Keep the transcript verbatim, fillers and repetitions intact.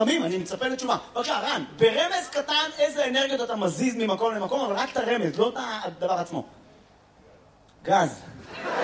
אני מצפה לתשובה. בבקשה, רן, ברמז קטן איזה אנרגיות אתה מזיז ממקום למקום, אבל רק את הרמז, לא את הדבר עצמו. גז.